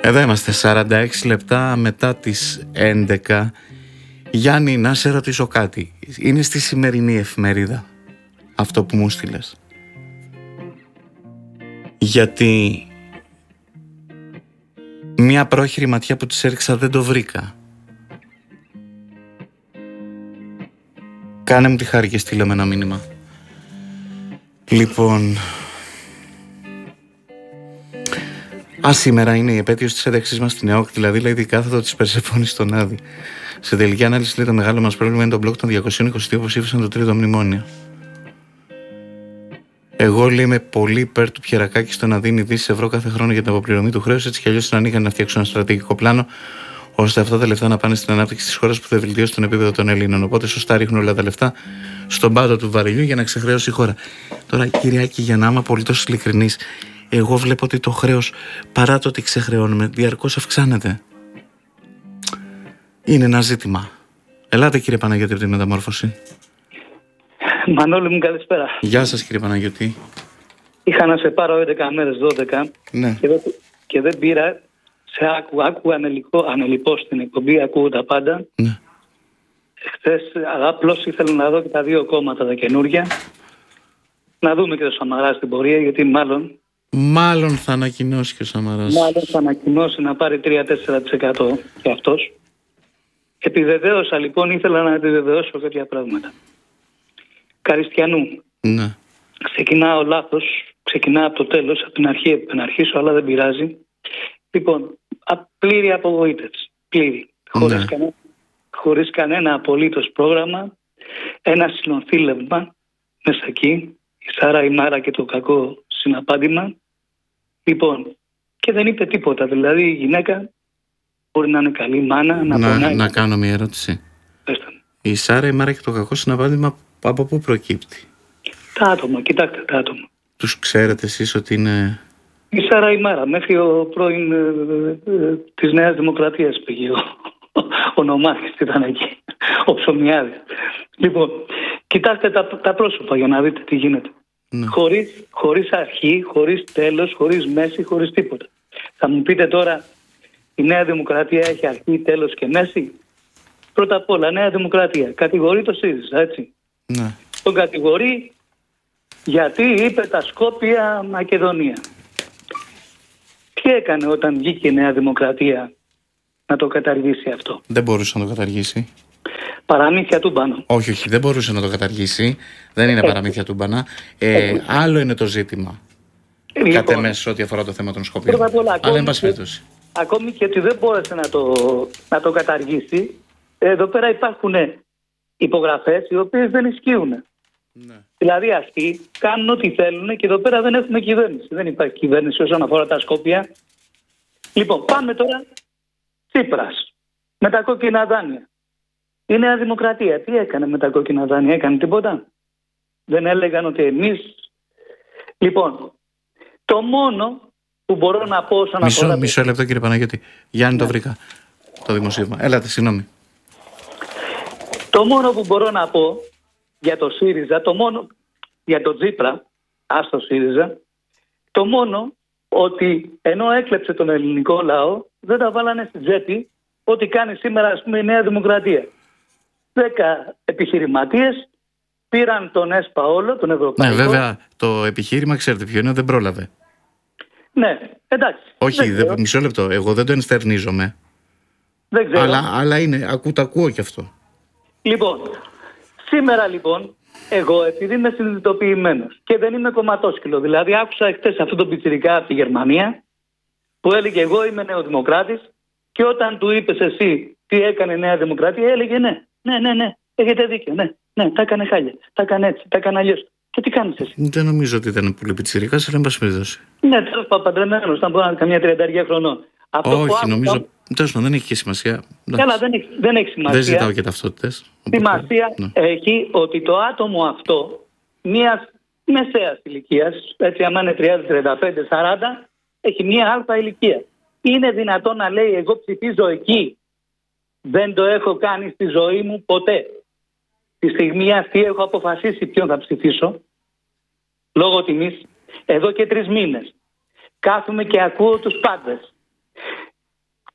Εδώ είμαστε 46 λεπτά μετά τις 11. Γιάννη, να σε ρωτήσω κάτι. Είναι στη σημερινή εφημερίδα αυτό που μου στείλες? Γιατί μια πρόχειρη ματιά που της έριξα δεν το βρήκα. Κάνε μου τη χάρη και στείλε με ένα μήνυμα. Λοιπόν, σήμερα είναι η επέτειος της ένταξής μας στην ΕΟΚ, δηλαδή λέει κάθετο της Περσεφόνης στον Άδη. Σε τελική ανάλυση, λέει, το μεγάλο μας πρόβλημα είναι το μπλοκ των 222 που ψήφισαν το τρίτο μνημόνιο. Εγώ, λέει, είμαι πολύ υπέρ του Πιερακάκη στο να δίνει δις ευρώ κάθε χρόνο για την αποπληρωμή του χρέους, έτσι κι αλλιώς να ανοίγαν να φτιάξουν ένα στρατηγικό πλάνο, ώστε αυτά τα λεφτά να πάνε στην ανάπτυξη της χώρας που θα βελτιώσει τον επίπεδο των Ελλήνων. Οπότε, σωστά ρίχνουν όλα τα λεφτά στον πάτο του βαρελιού για να ξεχρεώσει η χώρα. Τώρα, Κυριάκη, για να είμαι απολύτως ειλικρινής, εγώ βλέπω ότι το χρέος, παρά το ότι ξεχρεώνουμε, διαρκώς αυξάνεται. Είναι ένα ζήτημα. Ελάτε, κύριε Παναγιώτη, από τη Μεταμόρφωση. Μανώλη μου, καλησπέρα. Γεια σας, κύριε Παναγιώτη. Είχα να σε πάρω 11 μέρες, 12, ναι. και δεν πήρα. Σε άκουγα ανελιπώς στην εκπομπή, ακούω τα πάντα. Ναι. Χθες απλώς ήθελα να δω και τα δύο κόμματα τα καινούργια. Να δούμε και το Σαμαρά στην πορεία, γιατί μάλλον θα ανακοινώσει και ο Σαμαράς. Μάλλον θα ανακοινώσει να πάρει 3-4% και αυτός. Επιβεβαίωσα λοιπόν, ήθελα να επιβεβαιώσω κάποια πράγματα. Καριστιανού. Ναι. Ξεκινάω λάθος, ξεκινάω από το τέλος, από την αρχή, αλλά δεν πειράζει. Λοιπόν, πλήρη απογοήτευση. Πλήρη. Ναι. Χωρίς κανένα απολύτως πρόγραμμα, ένα συνοθήλευμα μέσα εκεί, η Σάρα, η Μάρα και το κακό συναπάντημα. Λοιπόν, και δεν είπε τίποτα. Δηλαδή η γυναίκα μπορεί να είναι καλή μάνα, να πονάει. Να κάνω μια ερώτηση. Η Σάρα, η Μάρα και το κακό συναπάντημα από πού προκύπτει? Τα άτομα, κοιτάξτε τα άτομα. Τους ξέρετε εσείς ότι είναι... Η Σάρα, η Μάρα, μέχρι ο πρώην της Νέας Δημοκρατίας πήγε ο Νομάρχης, ήταν εκεί, ο Ψωμιάδης. Λοιπόν, κοιτάξτε τα πρόσωπα για να δείτε τι γίνεται. Ναι. Χωρίς αρχή, χωρίς τέλος, χωρίς μέση, χωρίς τίποτα. Θα μου πείτε τώρα, η Νέα Δημοκρατία έχει αρχή, τέλος και μέση? Πρώτα απ' όλα, Νέα Δημοκρατία κατηγορεί το ΣΥΡΙΖΑ, έτσι. Ναι. Τον κατηγορεί γιατί είπε τα Σκόπια Μακεδονία. Τι έκανε όταν βγήκε η Νέα Δημοκρατία να το καταργήσει αυτό? Δεν μπορούσε να το καταργήσει. Παραμύθια τούμπανο. Όχι, δεν μπορούσε να το καταργήσει. Δεν είναι παραμύθια τούμπανα. Άλλο είναι το ζήτημα. Λοιπόν, κατ' εμές ό,τι αφορά το θέμα των Σκοπίων. Αλλά εν πάση περιπτώσει. Ακόμη και ότι δεν μπόρεσε να το καταργήσει, εδώ πέρα υπάρχουν υπογραφές οι οποίες δεν ισχύουν. Ναι. Δηλαδή αυτοί κάνουν ό,τι θέλουν και εδώ πέρα δεν έχουμε κυβέρνηση. Δεν υπάρχει κυβέρνηση όσον αφορά τα Σκόπια. Λοιπόν, πάμε τώρα Τσίπρας με τα κόκκινα δάνεια. Η Νέα Δημοκρατία τι έκανε με τα κόκκινα δάνεια? Έκανε τίποτα? Δεν έλεγαν ότι εμείς... Λοιπόν, το μόνο που μπορώ να πω όσον αφορά... Μισό λεπτό, κύριε Παναγιώτη. Γιάννη, το βρήκα το δημοσίευμα. Έλατε, συγγνώμη. Το μόνο που μπορώ να πω για το ΣΥΡΙΖΑ, για το Τσίπρα, άστο ΣΥΡΙΖΑ, το μόνο ότι ενώ έκλεψε τον ελληνικό λαό, δεν τα βάλανε στην τσέπη ό,τι κάνει σήμερα, ας πούμε, η Νέα Δημοκρατία. 10 επιχειρηματίες πήραν τον ΕΣΠΑ όλο, τον Ευρωπαϊκό. Ναι, βέβαια, το επιχείρημα ξέρετε ποιο είναι, δεν πρόλαβε. Ναι, εντάξει. Όχι, μισό λεπτό, εγώ δεν το ενστερνίζομαι. Δεν ξέρω. Αλλά είναι, το ακούω κι αυτό. Λοιπόν, σήμερα λοιπόν, εγώ επειδή είμαι συνειδητοποιημένος και δεν είμαι κομματόσκυλο, δηλαδή άκουσα εχθές αυτόν τον πιτσιρικά από τη Γερμανία που έλεγε εγώ είμαι νεοδημοκράτης και όταν του είπες εσύ τι έκανε η Νέα Δημοκρατία έλεγε ναι, έχετε δίκιο, ναι, τα έκανε χάλια, τα έκανε έτσι, τα έκανε αλλιώς. Και τι κάνεις εσύ? Δεν νομίζω ότι ήταν πολύ πιτσιρικάς, αλλά εν πάση περιπτώσει. Ναι, τέλος παντρεμένος, ήταν πάνω καμιά 30 χρονών. Όχι, νομίζω. Τέλος πάντων, δεν έχει και σημασία. Καλά, δεν έχει σημασία. Δεν ζητάω και ταυτότητες. Σημασία έχει ότι το άτομο αυτό μιας μεσαίας ηλικίας, έτσι άμα είναι 30, 35, 40, έχει μια αλφα ηλικία. Είναι δυνατόν να λέει εγώ ψηφίζω εκεί? Δεν το έχω κάνει στη ζωή μου ποτέ. Τη στιγμή αυτή έχω αποφασίσει ποιον θα ψηφίσω. Λόγω τιμής. Εδώ και 3 μήνες. Κάθομαι και ακούω τους πάντες.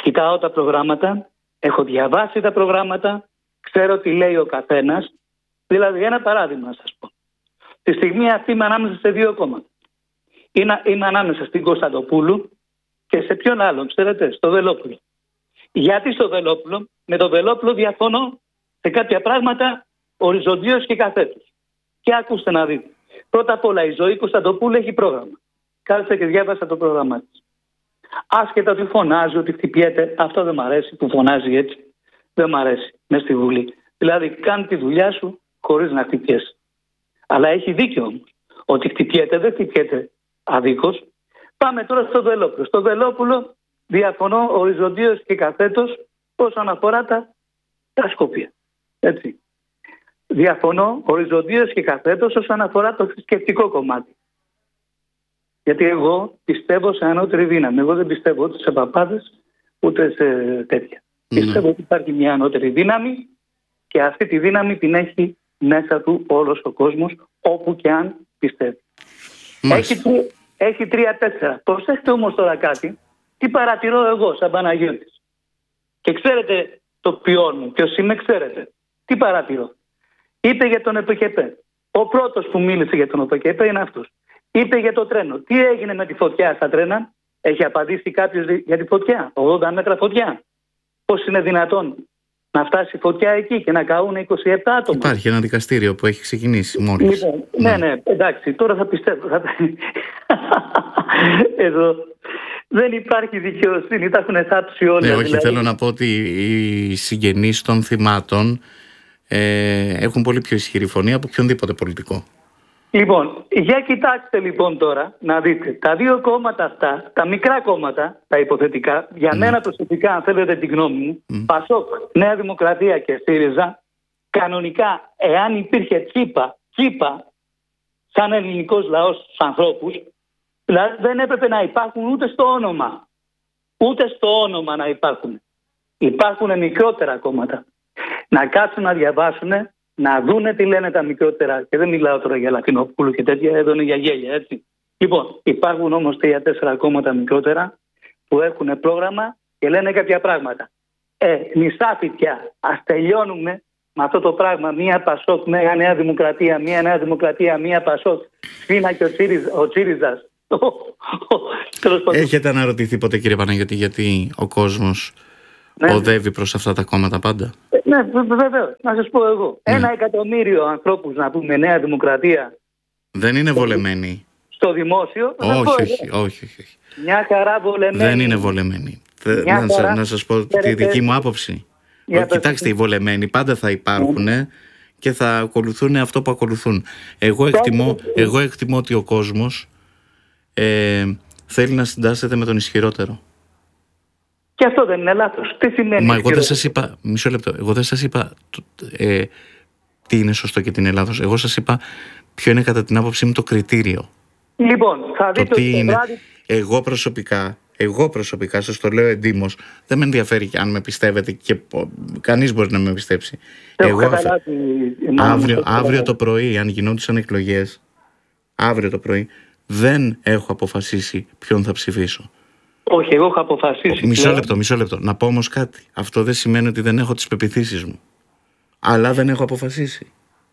Κοιτάω τα προγράμματα, έχω διαβάσει τα προγράμματα, ξέρω τι λέει ο καθένας. Δηλαδή, ένα παράδειγμα να σας πω. Τη στιγμή αυτή είμαι ανάμεσα σε δύο κόμματα. Είμαι ανάμεσα στην Κωνσταντοπούλου και σε ποιον άλλον, ξέρετε, στο Βελόπουλο. Γιατί στο Βελόπουλο, με το Βελόπουλο διαφωνώ σε κάποια πράγματα οριζοντίως και καθέτως. Και ακούστε να δείτε. Πρώτα απ' όλα, η Ζωή Κωνσταντοπούλου έχει πρόγραμμα. Κάθεσα και διάβασα το πρόγραμμά της. Άσχετα ότι φωνάζει, ότι χτυπιέται, αυτό δεν μ' αρέσει που φωνάζει έτσι. Δεν μ' αρέσει μες στη Βουλή. Δηλαδή, κάνει τη δουλειά σου χωρίς να χτυπιέσαι. Αλλά έχει δίκιο όμως. Ότι χτυπιέται, δεν χτυπιέται αδίκως. Πάμε τώρα στο Βελόπουλο. Στο Βελόπουλο διαφωνώ οριζοντίως και καθέτως όσον αφορά τα Σκόπια. Έτσι. Διαφωνώ οριζοντίως και καθέτως όσον αφορά το θρησκευτικό κομμάτι. Γιατί εγώ πιστεύω σε ανώτερη δύναμη. Εγώ δεν πιστεύω ούτε σε παπάδες ούτε σε τέτοια. Πιστεύω ότι υπάρχει μια ανώτερη δύναμη και αυτή τη δύναμη την έχει μέσα του όλος ο κόσμος, όπου και αν πιστεύει. Έχει 3-4. Προσέξτε όμως τώρα κάτι, τι παρατηρώ εγώ σαν Παναγιώτης. Και ξέρετε το ποιόν μου, ποιος είμαι, ξέρετε. Τι παρατηρώ. Είπε για τον ΕΠΚΕΠΕ. Ο πρώτος που μίλησε για τον ΕΠΚΕΠΕ είναι αυτός. Είπε για το τρένο. Τι έγινε με τη φωτιά στα τρένα? Έχει απαντήσει κάποιος για τη φωτιά? 80 μέτρα φωτιά. Πώς είναι δυνατόν να φτάσει φωτιά εκεί και να καούν 27 άτομα? Υπάρχει ένα δικαστήριο που έχει ξεκινήσει μόλις. Λοιπόν, ναι, εντάξει, τώρα θα πιστεύω. Εδώ δεν υπάρχει δικαιοσύνη, τα έχουν θάψει όλα. Ναι, όχι, δηλαδή. Θέλω να πω ότι οι συγγενείς των θυμάτων έχουν πολύ πιο ισχυρή φωνή από οποιονδήποτε πολιτικό. Λοιπόν, για κοιτάξτε λοιπόν τώρα να δείτε τα δύο κόμματα αυτά, τα μικρά κόμματα, τα υποθετικά, για μένα προσωπικά, αν θέλετε την γνώμη μου, Πασόκ, Νέα Δημοκρατία και ΣΥΡΙΖΑ, κανονικά, εάν υπήρχε τσίπα σαν ελληνικός λαός στους ανθρώπους, δηλαδή δεν έπρεπε να υπάρχουν ούτε στο όνομα. Ούτε στο όνομα να υπάρχουν. Υπάρχουν μικρότερα κόμματα. Να κάτσουν να διαβάσουν, να δούνε τι λένε τα μικρότερα. Και δεν μιλάω τώρα για Λατινοπούλου και τέτοια, εδώ είναι για γέλια, έτσι. Λοιπόν, υπάρχουν όμως 3-4 κόμματα μικρότερα που έχουν πρόγραμμα και λένε κάποια πράγματα. Μισά φυτιά. Ας τελειώνουμε με αυτό το πράγμα. Μία Πασόκ, μία Νέα Δημοκρατία, μία Νέα Δημοκρατία, μία Πασόκ. Σφίνα και ο Τσίριζας. Έχετε αναρωτηθεί ποτέ, κύριε Παναγιώτη, γιατί ο κόσμος οδεύει προς αυτά τα κόμματα πάντα? Ναι, βεβαίως. Να σας πω εγώ. 1 εκατομμύριο ανθρώπους, να πούμε, Νέα Δημοκρατία. Δεν είναι βολεμένοι. Στο δημόσιο. Όχι. Μια χαρά βολεμένοι. Δεν είναι βολεμένοι. Να σας πω τη δική μου άποψη. Κοιτάξτε, οι βολεμένοι πάντα θα υπάρχουν και θα ακολουθούν αυτό που ακολουθούν. Εγώ εκτιμώ ότι ο κόσμος θέλει να συντάσσεται με τον ισχυρότερο. Και αυτό δεν είναι λάθος. Τι σημαίνει? Μα εγώ δεν σας είπα, μισό λεπτό, εγώ δεν σας είπα τι είναι σωστό και τι είναι λάθος. Εγώ σας είπα ποιο είναι κατά την άποψή μου το κριτήριο. Λοιπόν, θα δείτε τι είναι. Εγώ προσωπικά σας το λέω εντύμως, δεν με ενδιαφέρει αν με πιστεύετε και κανείς μπορεί να με πιστέψει. Αύριο το πρωί, αν γινόντουσαν εκλογές, αύριο το πρωί, δεν έχω αποφασίσει ποιον θα ψηφίσω. Όχι, εγώ έχω αποφασίσει. Μισό λεπτό. Να πω όμως κάτι. Αυτό δεν σημαίνει ότι δεν έχω τις πεποιθήσεις μου. Αλλά δεν έχω αποφασίσει.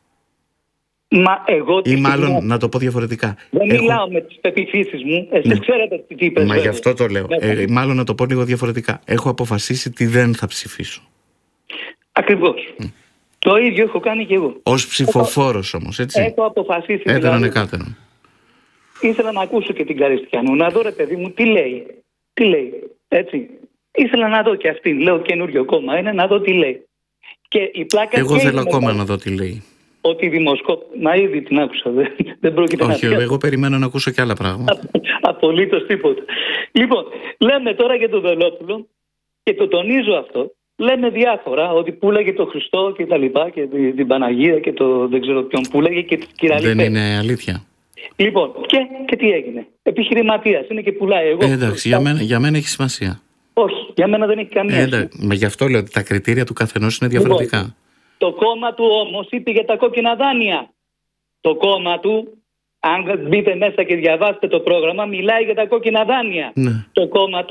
Ή μάλλον να το πω διαφορετικά. Δεν μιλάω με τις πεποιθήσεις μου. Εσείς ξέρετε τι είπες. Μα γι' αυτό το λέω. Μάλλον να το πω λίγο διαφορετικά. Έχω αποφασίσει τι δεν θα ψηφίσω. Ακριβώς. Το ίδιο έχω κάνει και εγώ. Ως ψηφοφόρος όμως, έτσι. Έχω αποφασίσει. Έτερον εκάτερον. Ήθελα να ακούσω και την Καριστιανού, να δω, ρε παιδί μου, τι λέει. Έτσι. Ήθελα να δω και αυτήν. Λέω καινούριο κόμμα είναι, να δω τι λέει. Και η πλάκα. Εγώ θέλω ακόμα να δω τι λέει. Ότι μα ήδη την άκουσα. Δεν πρόκειται να πει. Όχι, εγώ περιμένω να ακούσω και άλλα πράγματα. Απολύτως τίποτα. Λοιπόν, λέμε τώρα για τον Βελόπουλο και το τονίζω αυτό. Λέμε διάφορα, ότι πουλάγε το Χριστό και τα λοιπά και την Παναγία και το δεν ξέρω ποιον πουλάγε και την Κυραλή. Δεν είναι αλήθεια. Λοιπόν, και τι έγινε? Επιχειρηματίας είναι και πουλάει. Εντάξει, για μένα έχει σημασία. Όχι, για μένα δεν έχει καμία σημασία. Μα γι' αυτό λέω ότι τα κριτήρια του καθενός είναι διαφορετικά. Λοιπόν, το κόμμα του όμως είπε για τα κόκκινα δάνεια. Το κόμμα του, αν μπείτε μέσα και διαβάσετε το πρόγραμμα, μιλάει για τα κόκκινα δάνεια. Ναι. Το κόμμα του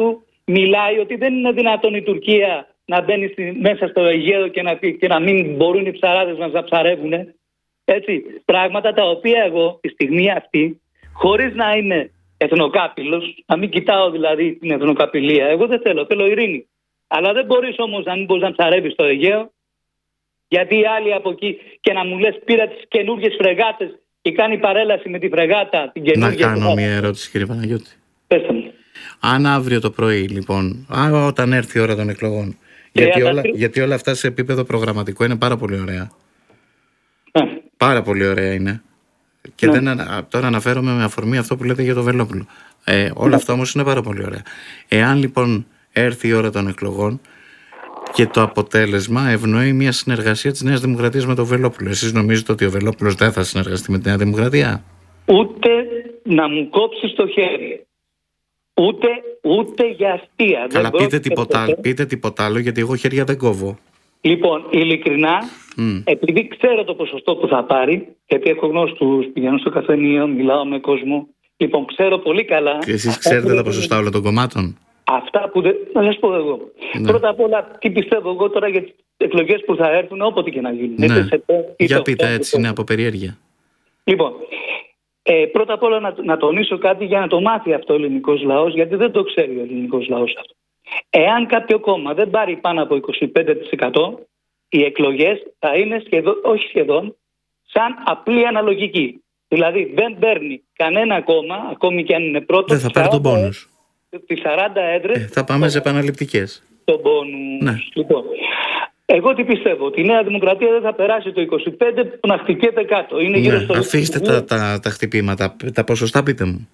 μιλάει ότι δεν είναι δυνατόν η Τουρκία να μπαίνει μέσα στο Αιγαίο και να μην μπορούν οι ψαράδες μας να ψαρεύουν. Έτσι, πράγματα τα οποία εγώ τη στιγμή αυτή, χωρίς να είμαι εθνοκάπηλος, να μην κοιτάω δηλαδή την εθνοκαπηλεία, εγώ δεν θέλω ειρήνη. Αλλά δεν μπορείς όμως να μην μπορείς να ψαρεύεις στο Αιγαίο, γιατί οι άλλοι από εκεί και να μου λες πήρα τις καινούργιες φρεγάτες και κάνει παρέλαση με τη φρεγάτα την καινούργια. Να κάνω μια ερώτηση, κύριε Παναγιώτη. Πέστε μου. Αν αύριο το πρωί, λοιπόν, όταν έρθει η ώρα των εκλογών, γιατί όλα αυτά σε επίπεδο προγραμματικό είναι πάρα πολύ ωραία. Πάρα πολύ ωραία είναι. Και τώρα αναφέρομαι με αφορμή αυτό που λέτε για το Βελόπουλο. Όλα αυτά όμως είναι πάρα πολύ ωραία. Εάν λοιπόν έρθει η ώρα των εκλογών και το αποτέλεσμα ευνοεί μια συνεργασία της Νέας Δημοκρατίας με το Βελόπουλο, εσείς νομίζετε ότι ο Βελόπουλος δεν θα συνεργαστεί με τη Νέα Δημοκρατία? Ούτε να μου κόψει το χέρι. Ούτε για αστεία. Καλά, πείτε τίποτα άλλο, γιατί εγώ χέρια δεν κόβω. Λοιπόν, ειλικρινά, επειδή ξέρω το ποσοστό που θα πάρει, γιατί έχω γνώστους, πηγαίνω στο καφενείο, μιλάω με κόσμο, λοιπόν, ξέρω πολύ καλά. Και εσείς ξέρετε τα ποσοστά όλων των κομμάτων? Αυτά που δεν. Να σας πω εγώ. Ναι. Πρώτα απ' όλα, τι πιστεύω εγώ τώρα για τις εκλογές που θα έρθουν, όποτε και να γίνουν. Ναι. Για πείτε, έτσι είναι από περιέργεια. Λοιπόν, πρώτα απ' όλα να τονίσω κάτι για να το μάθει αυτό ο ελληνικός λαός, γιατί δεν το ξέρει ο ελληνικός λαός αυτό. Εάν κάποιο κόμμα δεν πάρει πάνω από 25%, οι εκλογές θα είναι σχεδόν σαν απλή αναλογική. Δηλαδή δεν παίρνει κανένα κόμμα, ακόμη και αν είναι πρώτο, δεν θα πάρει τον πόνους. Τις 40 έδρες. Θα πάμε σε επαναληπτικές. Τον πόνους. Ναι. Λοιπόν, εγώ τι πιστεύω, ότι η Νέα Δημοκρατία δεν θα περάσει το 25% που να χτυπιέται κάτω. Είναι γύρω στο... Αφήστε τα χτυπήματα, τα ποσοστά πείτε μου.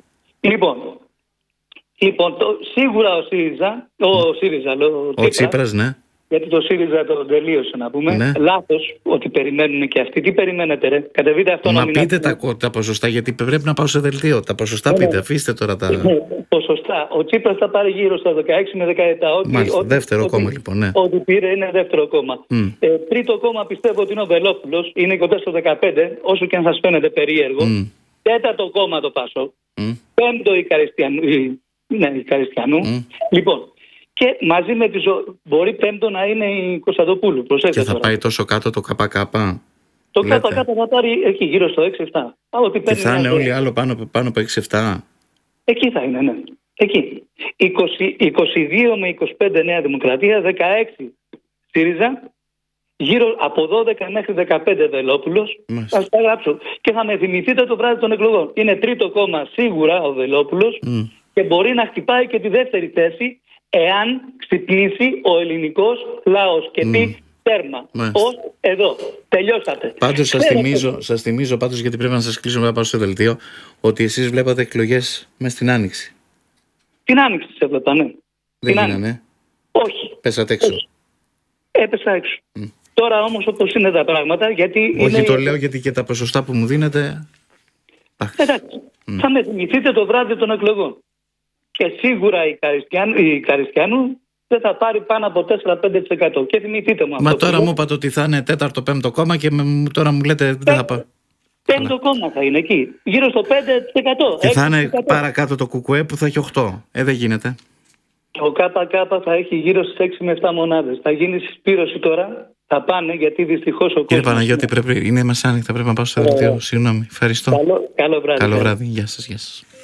Λοιπόν, σίγουρα ο Τσίπρας, ναι. Γιατί το ΣΥΡΙΖΑ το τελείωσε, να πούμε. Ναι. Λάθος ότι περιμένουν και αυτοί. Τι περιμένετε, ρε? Κατεβείτε αυτό. Μα πείτε τα ποσοστά, γιατί πρέπει να πάω σε δελτίο. Τα ποσοστά πείτε, αφήστε τώρα τα. Ποσοστά. Ο Τσίπρας θα πάρει γύρω στα 16 με 17. Μάλιστα, δεύτερο κόμμα λοιπόν. Ναι. Ό,τι πήρε είναι δεύτερο κόμμα. Τρίτο κόμμα πιστεύω ότι είναι ο Βελόπουλος. Είναι κοντά στο 15, όσο και αν σας φαίνεται περίεργο. Τέταρτο κόμμα το ΠΑΣΟΚ. Πέμπτο η Καριστιανού. Λοιπόν. Και μαζί με τη μπορεί πέμπτο να είναι η Κωνσταντοπούλου. Και θα πάει τόσο κάτω το ΚΚ. Το ΚΚ θα πάρει εκεί γύρω στο 6-7. Και θα είναι όλοι άλλο πάνω από 6-7. Εκεί θα είναι, ναι. Εκεί. 22 με 25 Νέα Δημοκρατία, 16 ΣΥΡΙΖΑ, γύρω από 12 μέχρι 15 Βελόπουλος. Θα τα γράψω. Και θα με θυμηθείτε το βράδυ των εκλογών. Είναι τρίτο κόμμα σίγουρα ο Βελόπουλος και μπορεί να χτυπάει και τη δεύτερη θέση, εάν ξυπνήσει ο ελληνικός λαός και πει τέρμα. Ως εδώ. Τελειώσατε. Πάντως σας θυμίζω πάντως, γιατί πρέπει να σας κλείσω να πάω στο δελτίο, ότι εσείς βλέπατε εκλογές μες στην Άνοιξη. Την Άνοιξη τις έβλεπα, ναι. Δεν γίνανε? Όχι. Πέσατε έξω? Όχι. Έπεσα έξω. Τώρα όμως όπως είναι τα πράγματα, γιατί... Όχι, το λέω γιατί και τα ποσοστά που μου δίνετε... Εντάξει. Θα με θυμηθείτε το βράδυ των εκλογών. Και σίγουρα η Καριστιανού δεν θα πάρει πάνω από 4-5%. Και θυμηθείτε μου αυτό. Μα τώρα μου είπατε ότι θα είναι 4ο-5ο κόμμα και τώρα μου λέτε δεν θα πάρει. 5ο κόμμα θα είναι εκεί. Γύρω στο 5%. Και θα είναι παρακάτω το ΚΚΕ που θα έχει 8. Δεν γίνεται. Το ΚΚ θα έχει γύρω στις 6 με 7 μονάδες. Θα γίνει συσπήρωση τώρα. Θα πάνε, γιατί δυστυχώς ο κόσμος... Κύριε Παναγιώτη, είναι μεσάνυχτα, πρέπει να πάω στο δελτίο. Συγγνώμη. Ευχαριστώ. Καλό βράδυ. Καλό βράδυ. Γεια σας.